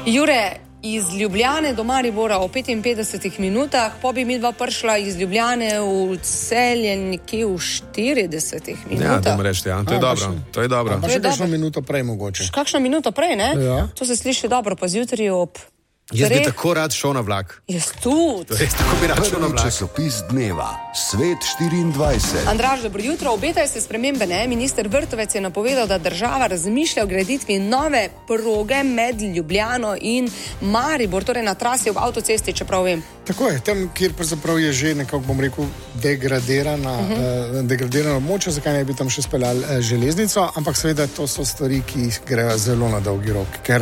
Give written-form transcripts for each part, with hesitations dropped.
Jure, iz Ljubljane do Maribora v 55 minutah, po bi mi dva prišla iz Ljubljane v Celje nekje v 40 minutah. Ja, dajmo reči, ja. To je dobro. To je dobro. Pa še kakšno minuto prej mogoče. Kakšno minuto prej, ne? Ja. To se sliši dobro, pa zjutraj ob... Jaz bi tako rad šel na vlak. Jaz tudi. Res tako bi rad šel na vlak. Časopis dneva, Svet 24. Andraž, dobro jutro. Obetajo se spremembe, ne? Minister Vrtovec je napovedal, da država razmišlja o graditvi nove proge med Ljubljano in Maribor, torej na trasi ob avtocesti, čeprav vem. Tako je, tam, kjer pravzaprav je že nekako, bom rekel, degradirano območje, zakaj ne bi tam še speljali železnico, ampak seveda to so stvari, ki grejo zelo na dolgi rok, ker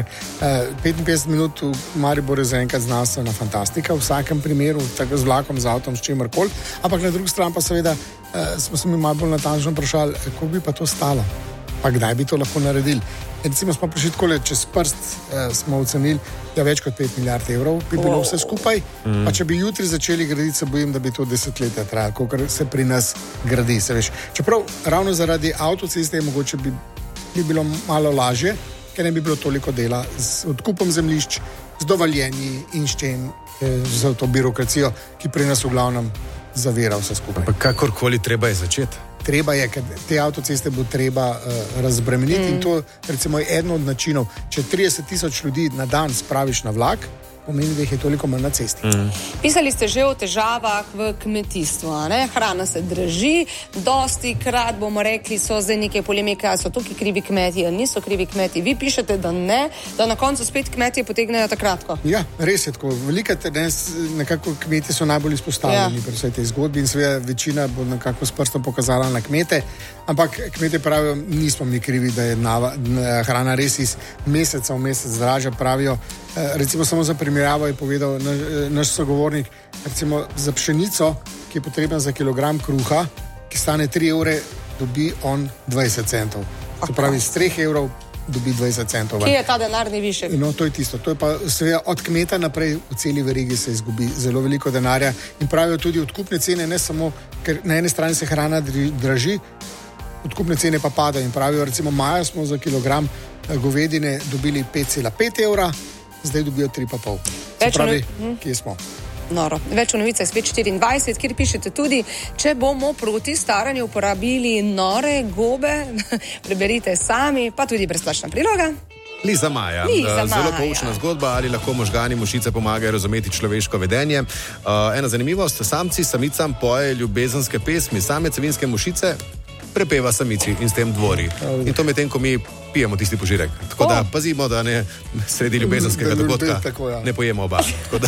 55 minut v Maribor je zaenkrat znanstvena fantastika, v vsakem primeru, tako z vlakom, z avtom, s čemarkoli, ampak na drugi strani pa seveda smo se mi malo bolj natančno vprašali, koliko bi pa to stalo, pa kdaj bi to lahko naredili. Recimo smo prišli takole, čez prst smo ocenili, da več kot 5 milijard evrov bi bilo vse skupaj, pa če bi jutri začeli graditi, se bojim, da bi to desetletja trajalo, kolikor se pri nas gradi, se veš. Čeprav ravno zaradi avtoceste mogoče bi bilo malo lažje, ker ne bi bilo toliko dela z odkupom zemljišč, z dovoljenji in s čem za to birokracijo, ki pri nas v glavnem zavira vse skupaj. Pa kakorkoli treba je začeti. Treba je, ker te avtoceste bo treba razbremeniti in to recimo je eden od načinov. Če 30 tisoč ljudi na dan spraviš na vlak, pomeni, da jih je toliko manj na cesti. Pisali ste že o težavah v kmetijstvu, ne? Hrana se draži, dosti krat bomo rekli, so zdaj neke polemike, ali so tukaj krivi kmeti, ali niso krivi kmeti. Vi pišete, da ne, da na koncu spet kmetje potegnejo takratko. Ja, res je tako. Velika nekako kmetje so najbolj izpostavljeni pri vsej tej zgodbi in seveda večina bo nekako s prstom pokazala na kmete, ampak kmetje pravijo, nismo mi krivi, da je hrana res iz meseca v mesec dražja, pravijo. Recimo samo za primerjavo je povedal naš sogovornik, recimo za pšenico, ki je potrebna za kilogram kruha, ki stane 3 evre, dobi on 20 centov. Se pravi, z 3 evrov dobi 20 centov. Kje je ta denarni višek? No, to je tisto. To je pa seveda od kmeta naprej v celi verigi se izgubi zelo veliko denarja in pravijo tudi odkupne cene, ne samo, ker na eni strani se hrana draži, odkupne cene pa padajo in pravijo, recimo maja smo za kilogram govedine dobili 5,5 evra, zdaj dobijo 3,5. Se pravi, kje smo? Noro. Več v novicah Svet 24, kjer pišete tudi, če bomo proti staranju uporabili nore gobe, preberite sami, pa tudi brezplačna priloga. Liza Maja. Zelo poučna zgodba, ali lahko možgani mušice pomagajo razumeti človeško vedenje. Ena zanimivost, samci samicam poje ljubezenske pesmi, same savinske mušice prepeva samici in s tem dvori. In to medtem, ko mi pijemo tisti požirek. Tako da pazimo, da ne sredi ljubezenskega dogodka ne pojemo oba.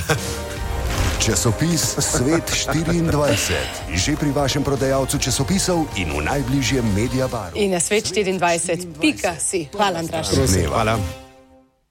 Časopis Svet 24. Že pri vašem prodajalcu časopisov in v najbližjem Mediabaru. In na Svet 24.si. Hvala, Andraž. Hvala.